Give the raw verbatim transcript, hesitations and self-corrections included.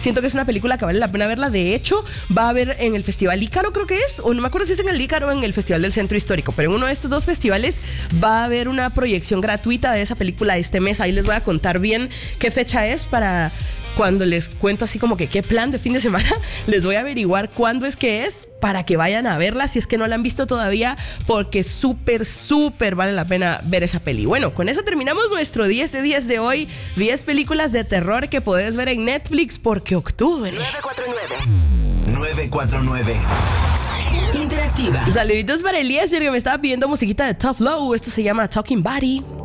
Siento que es una película que vale la pena verla. De hecho, va a haber en el Festival Ícaro, creo que es, o no me acuerdo si es en el Ícaro o en el Festival del Centro Histórico, pero en uno de estos dos festivales va a haber una proyección gratuita de esa película este mes. Ahí les voy a contar bien qué fecha es para cuando les cuento así como que qué plan de fin de semana. Les voy a averiguar cuándo es que es para que vayan a verla si es que no la han visto todavía, porque súper, súper vale la pena ver esa peli. Bueno, con eso terminamos nuestro diez de diez de hoy. diez películas de terror que podés ver en Netflix porque octubre. nueve cuatro nueve. nueve cuatro nueve. Interactiva. Saluditos para Eliezer, que me estaba pidiendo musiquita de Tough Low. Esto se llama Talking Body.